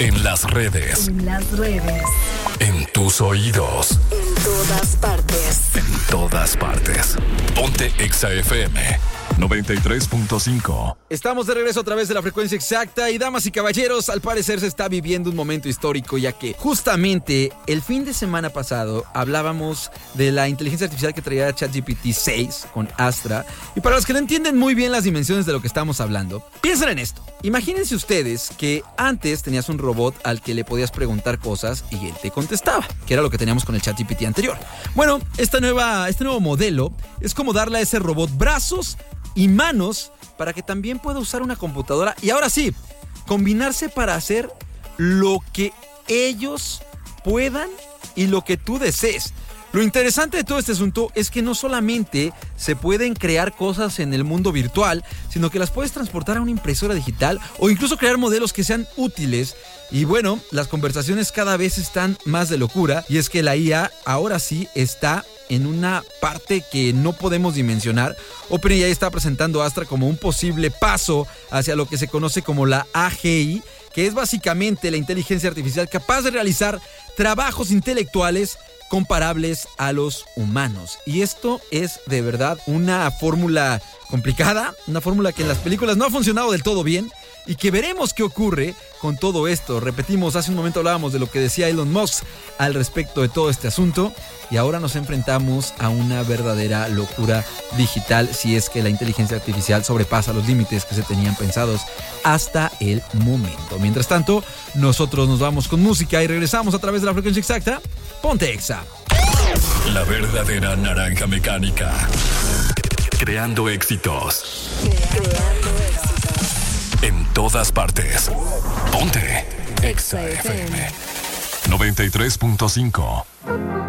En las redes. En las redes. En tus oídos. En todas partes. En todas partes. Ponte Exa FM 93.5. Estamos de regreso a través de la frecuencia exacta y, damas y caballeros, al parecer se está viviendo un momento histórico, ya que justamente el fin de semana pasado hablábamos de la inteligencia artificial que traía ChatGPT 6 con Astra. Y para los que no entienden muy bien las dimensiones de lo que estamos hablando, piensen en esto. Imagínense ustedes que antes tenías un robot al que le podías preguntar cosas y él te contestaba, que era lo que teníamos con el ChatGPT anterior. Bueno, este nuevo modelo es como darle a ese robot brazos y manos para que también pueda usar una computadora y ahora sí, combinarse para hacer lo que ellos puedan y lo que tú desees. Lo interesante de todo este asunto es que no solamente se pueden crear cosas en el mundo virtual, sino que las puedes transportar a una impresora digital o incluso crear modelos que sean útiles. Y bueno, las conversaciones cada vez están más de locura, y es que la IA ahora sí está en una parte que no podemos dimensionar. OpenAI está presentando a Astra como un posible paso hacia lo que se conoce como la AGI, que es básicamente la inteligencia artificial capaz de realizar trabajos intelectuales comparables a los humanos. Y esto es de verdad una fórmula complicada, una fórmula que en las películas no ha funcionado del todo bien y que veremos qué ocurre con todo esto. Repetimos, hace un momento hablábamos de lo que decía Elon Musk al respecto de todo este asunto y ahora nos enfrentamos a una verdadera locura digital si es que la inteligencia artificial sobrepasa los límites que se tenían pensados hasta el momento. Mientras tanto, nosotros nos vamos con música y regresamos a través de la frecuencia exacta. Ponte Exa. La verdadera naranja mecánica. Creando éxitos. En todas partes. Ponte Exa FM 93.5.